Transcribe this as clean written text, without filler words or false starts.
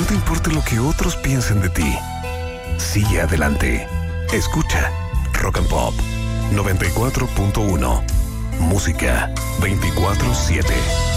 te importe lo que otros piensen de ti. Sigue adelante. Escucha Rock and Pop 94.1. Música 24/7.